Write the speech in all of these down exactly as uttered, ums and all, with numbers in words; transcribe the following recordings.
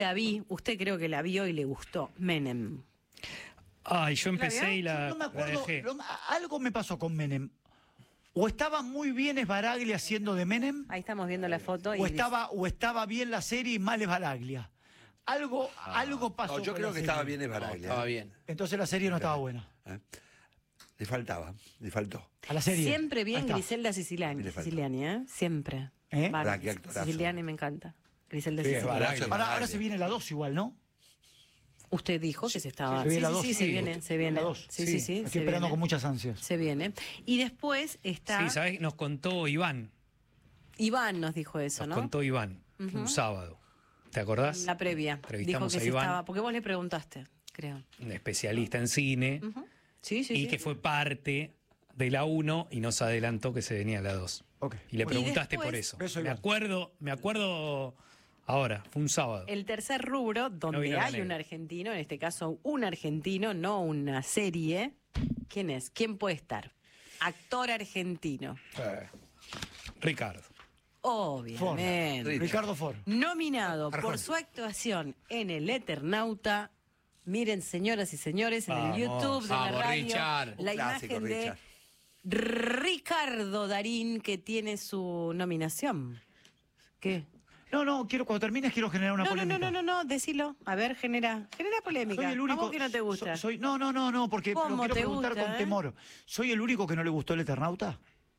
La vi, usted creo que la vio y le gustó, Menem. Ay, yo empecé y la, no me la acuerdo, dejé. lo- algo me pasó con Menem. O estaba muy bien Esbaraglia haciendo de Menem, Ahí estamos viendo la foto. Y o estaba, o estaba bien la serie y mal Esbaraglia. Algo, Ah, algo pasó. no, yo con creo la que serie. estaba bien Esbaraglia. Estaba bien. Entonces la serie no estaba buena. ¿Eh? Le faltaba, le faltó. A la serie. Siempre Ahí bien está. Griselda Siciliani, Le faltó. Siciliani, ¿eh? Siempre. ¿Eh? Va, Ah, qué actorazo. Siciliani me encanta. Griselda Sí, Siciliani. Ahora, Esbaraglia. ahora Esbaraglia. se viene la dos igual, ¿no? Usted dijo que se estaba... Se Sí, viene la sí, dos. sí, se viene, se viene. La dos. Sí, sí, sí. Estoy se esperando viene. con muchas ansias. Se viene. Y después está... Sí, ¿sabés? Nos contó Iván. Iván nos dijo eso, Nos ¿no? contó Iván. Ujú. Un sábado. ¿Te acordás? La previa. Dijo Entrevistamos que a se Iván, estaba... Porque vos le preguntaste, creo. un especialista en cine, Ujú. Sí, sí, y sí. que fue parte de la uno y nos adelantó que se venía la dos. Ok. Y le Y preguntaste después- por eso. Beso, Me Iván. acuerdo, me acuerdo ahora, fue un sábado. El tercer rubro, donde vino la hay negra. un argentino, en este caso un argentino, no una serie. ¿Quién es? ¿Quién puede estar? Actor argentino. Eh, Ricardo. Obviamente. Richard. Ricardo Ford. Nominado por Arjona. su actuación en El Eternauta. Miren, señoras y señores, en Vamos. el YouTube de la Vamos, radio, Richard. Un la clásico, imagen Richard. de Ricardo Darín, que tiene su nominación. ¿Qué? No, no, quiero, cuando termines quiero generar una No, no, polémica. no, no, no, no, decilo. A ver, genera, genera polémica. Soy el único. ¿Cómo que no te gusta? so- Soy, no, no, no, no, porque lo ¿Cómo quiero te preguntar gusta, con eh? temor. ¿Soy el único que no le gustó el Eternauta?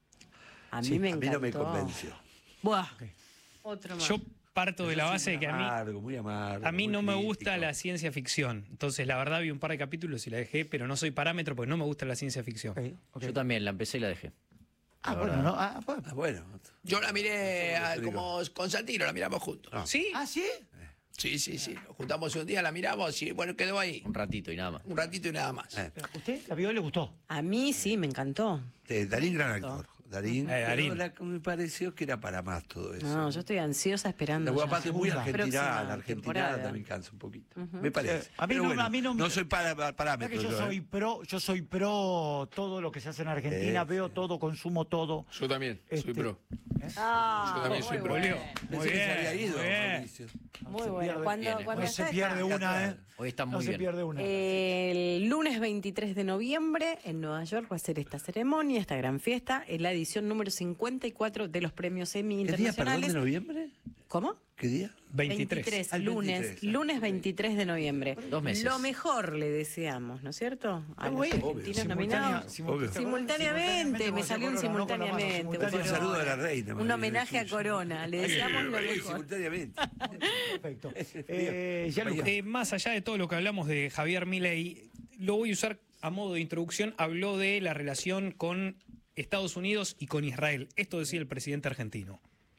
A mí Sí, me a mí encantó. no me convenció. Buah. Otro más. Yo parto de la base de que a mí, Amargo, muy amargo. a mí muy no me crítico. gusta la ciencia ficción. Entonces, la verdad, vi un par de capítulos y la dejé, pero no soy parámetro porque no me gusta la ciencia ficción. Ok, ok. Yo también la empecé y la dejé. Ah, bueno, no. Ah, bueno. Ah, bueno. Yo la miré ah, como con Santino, la miramos juntos. No. ¿Sí? ¿Ah, sí? Sí, sí, sí. Nos juntamos un día, la miramos y bueno, quedó ahí. Un ratito y nada más. Un ratito y nada más. Eh, ¿Usted la vio y le gustó? A mí sí, me encantó. eh, Darín, gran actor. Darín. Eh, Darín. pero la- me pareció que era para más todo eso. No, yo estoy ansiosa esperando. La ya. guapa es muy Segunda. argentina, Próxima la argentina temporada. también cansa un poquito. Me parece. Eh, a mí Pero no- bueno, a mí no me- soy para, para- Mirá parámetro. que yo yo, soy ¿eh? pro, yo soy pro todo lo que se hace en Argentina, Eh, veo todo, consumo todo. Yo también, Este- soy pro. Ah, Yo también soy muy pro. bueno. Muy Pensé que se había bien, ido, muy bien. Mauricio. Muy Se bueno. pierde. Cuando, Viene. cuando No está, se pierde está. una, ¿eh? Hoy está No muy se bien. pierde una. El lunes veintitrés de noviembre en Nueva York va a ser esta ceremonia, esta gran fiesta, en la edición número cincuenta y cuatro de los premios Emmy ¿Qué día, perdón, de internacionales. noviembre? ¿Cómo? ¿Qué día? veintitrés. Al lunes, veintitrés, lunes veintitrés de noviembre. Dos meses. Lo mejor le deseamos, ¿no es cierto? A los bueno. argentinos Obvio. nominados. Obvio. Simultáneamente, me salió un simultáneamente. Un Corona. saludo a la reina. Un María homenaje a Jesús. Corona, le deseamos lo Sí, mejor. simultáneamente. Perfecto. Eh, ya Luca. Eh, más allá de todo lo que hablamos de Javier Milei, lo voy a usar a modo de introducción. Habló de la relación con Estados Unidos y con Israel. Esto decía el presidente argentino.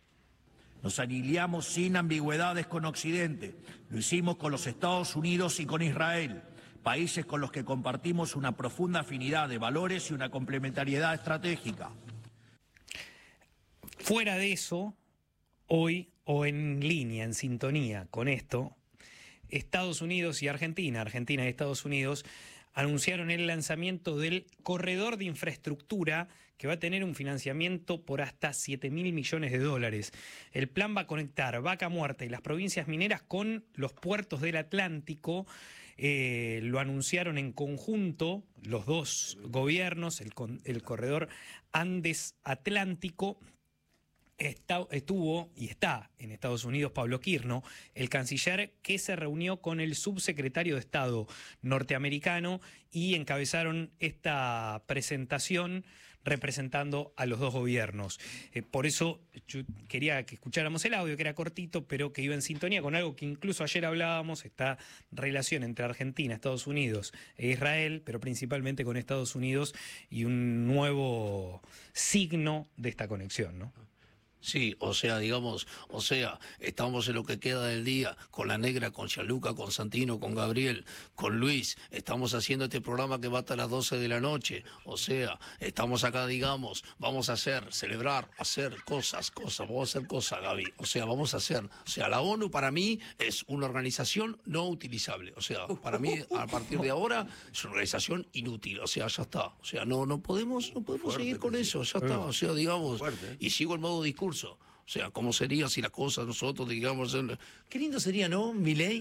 Nos alineamos sin ambigüedades con Occidente. Lo hicimos con los Estados Unidos y con Israel, países con los que compartimos una profunda afinidad de valores y una complementariedad estratégica. Fuera de eso, hoy o en línea, en sintonía con esto, Estados Unidos y Argentina, Argentina y Estados Unidos, anunciaron el lanzamiento del corredor de infraestructura que va a tener un financiamiento por hasta siete mil millones de dólares. El plan va a conectar Vaca Muerta y las provincias mineras con los puertos del Atlántico. Eh, lo anunciaron en conjunto los dos gobiernos, el, con- el corredor Andes Atlántico. Está- estuvo y está en Estados Unidos Pablo Quirno, el canciller, que se reunió con el subsecretario de Estado norteamericano y encabezaron esta presentación representando a los dos gobiernos. Eh, por eso yo quería que escucháramos el audio, que era cortito, pero que iba en sintonía con algo que incluso ayer hablábamos, esta relación entre Argentina, Estados Unidos e Israel, pero principalmente con Estados Unidos y un nuevo signo de esta conexión, ¿no? Sí, o sea, digamos, o sea, estamos en lo que queda del día, con la negra, con Gianluca, con Santino, con Gabriel, con Luis, estamos haciendo este programa que va hasta las doce de la noche, o sea, estamos acá, digamos, vamos a hacer, celebrar, hacer cosas, cosas, vamos a hacer cosas, Gaby, o sea, vamos a hacer, o sea, la ONU para mí es una organización no utilizable, o sea, para mí, a partir de ahora, es una organización inútil, o sea, ya está, o sea, no, no podemos, no podemos Fuerte, seguir con pues, eso, ya está, o sea, digamos, Fuerte, ¿eh? y sigo el modo discurso. O sea, ¿cómo sería si las cosas nosotros, digamos, en- qué lindo sería, ¿no, Milei?